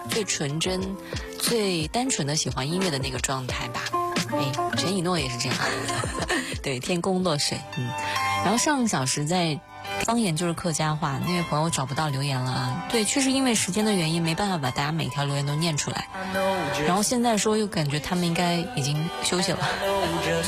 最纯真、最单纯的喜欢音乐的那个状态吧。陈以诺也是这样，对，天公落水，然后上个小时在方言就是客家话，那位朋友找不到留言了啊。对，确实因为时间的原因，没办法把大家每条留言都念出来。然后现在说又感觉他们应该已经休息了，